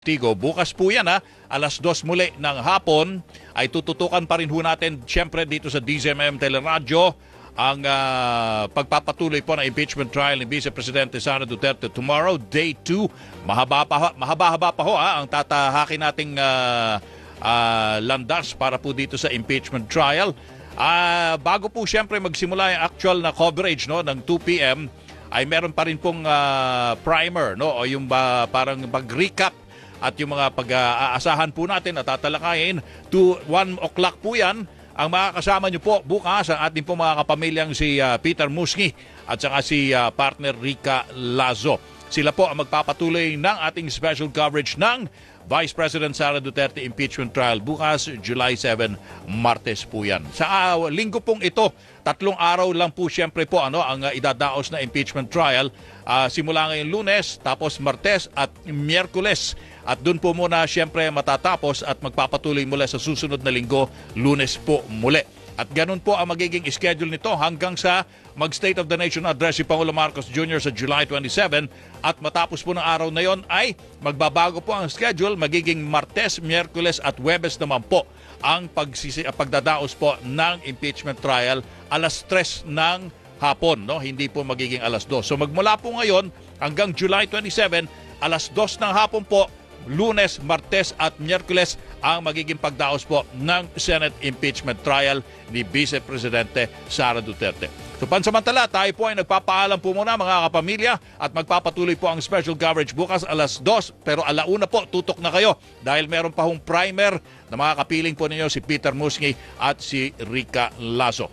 Tigo. Bukas po yan alas 2 muli ng hapon ay tututukan pa rin ho natin siyempre dito sa DZMM Teleradyo ang pagpapatuloy po ng impeachment trial ni Vice Presidente Sara Duterte tomorrow, day 2. Mahaba-haba pa ho ang tatahakin nating landas para po dito sa impeachment trial. Bago po siyempre magsimula yung actual na coverage ng 2 p.m. ay meron pa rin pong primer o yung parang mag-recap at yung mga pag-aasahan po natin at tatalakayin to 1 o'clock po yan. Ang makakasama nyo po bukas ang ating po mga kapamilyang si Peter Musngi at saka si partner Rica Lazo. Sila po ang magpapatuloy ng ating special coverage ng Vice President Sara Duterte impeachment trial bukas, July 7, Martes po yan. Sa linggo pong ito, 3 araw lang po siyempre po ang idadaos na impeachment trial. Simula ngayong Lunes, tapos Martes at Miyerkules. At doon po muna siyempre matatapos at magpapatuloy mula sa susunod na linggo, Lunes po muli. At ganun po ang magiging schedule nito hanggang sa mag-State of the Nation address si Pangulo Marcos Jr. sa July 27 at matapos po ng araw na yon ay magbabago po ang schedule, magiging Martes, Miyerkules at Huwebes naman po ang pagdadaos po ng impeachment trial alas 3 ng hapon, hindi po magiging alas 2. So magmula po ngayon hanggang July 27, alas 2 ng hapon po, Lunes, Martes at Miyerkules ang magiging pagdaos po ng Senate impeachment trial ni Vice Presidente Sara Duterte. So pansamantala, tayo po ay nagpapaalam po muna mga kapamilya at magpapatuloy po ang special coverage bukas alas 2 pero alauna po tutok na kayo dahil meron pa hong primer na mga kapiling po ninyo si Peter Musngi at si Rica Lazo.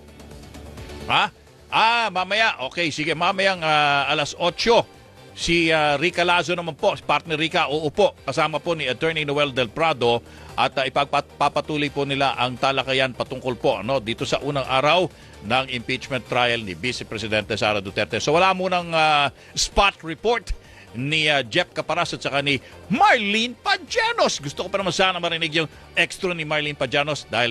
Mamaya, okay, sige, mamayang alas 8 si Rica Lazo naman po, partner Rica, uupo kasama po ni Attorney Noel Del Prado at ipagpapatuloy po nila ang talakayan patungkol po dito sa unang araw ng impeachment trial ni Vice Presidente Sara Duterte. So wala munang spot report ni Jeff Caparas at saka ni Marlene Pajanos. Gusto ko pa naman sana marinig yung extra ni Marlene Pajanos dahil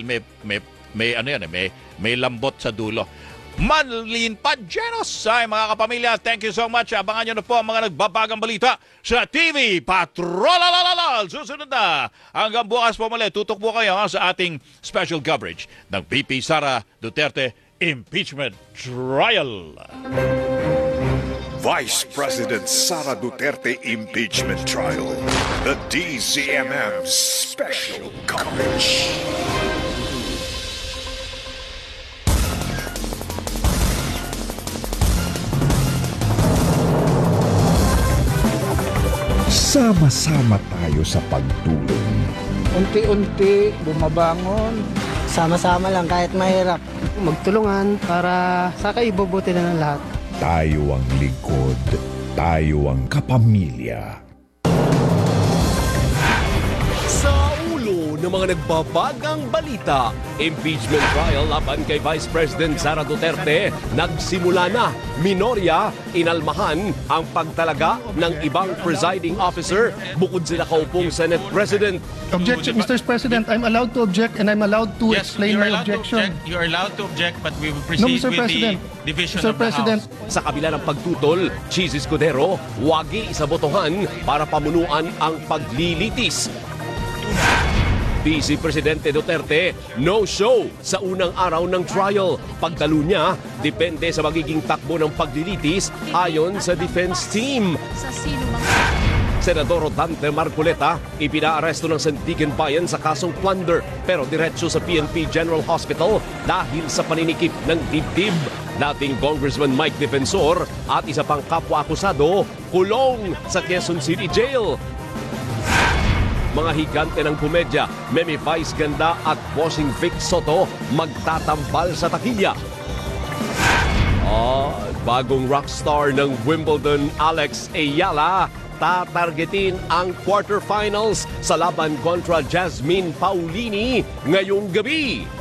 may lambot sa dulo. Marlene Pajanos ay mga kapamilya, thank you so much. Abangan nyo na po ang mga nagbabagang balita sa TV Patrol. Susunod na hanggang bukas po muli. Tutok po kayo sa ating special coverage ng VP Sara Duterte impeachment trial. Vice President Sara Duterte impeachment trial. The DZMM special coverage. Sama-sama tayo sa pagtulong. Unti-unti bumabangon. Sama-sama lang kahit mahirap. Magtulungan para sa kaibubuti na ng lahat. Tayo ang lingkod. Tayo ang kapamilya. Sa ulo ng mga nagbabagang balita, impeachment trial laban kay Vice President Sara Duterte nagsimula na. Minorya, inalmahan ang pagtalaga ng ibang presiding officer bukod sila kaupong Senate President. Objection, Mr. President, I'm allowed to object and I'm allowed to explain my objection. You're allowed to object, but we will proceed Mr. with President. the division Mr. of the President. House. Sa kabila ng pagtutol, Cheese Escudero, wagi sa botohan para pamunuan ang paglilitis. Vice Presidente Duterte, no-show sa unang araw ng trial. Pagdalo niya, depende sa magiging takbo ng paglilitis ayon sa defense team. Senador Dante Marcoleta, ipinaaresto ng Sandigan Bayan sa kasong plunder pero diretso sa PNP General Hospital dahil sa paninikip ng dibdib. Dating Congressman Mike Defensor at isa pang kapwa-akusado kulong sa Quezon City Jail. Mga higante ng komedya, Meme Vice Ganda at Bossing Vic Soto magtatambal sa takilya. Bagong rockstar ng Wimbledon, Alex Ayala, tatargetin ang quarterfinals sa laban kontra Jasmine Paulini ngayong gabi.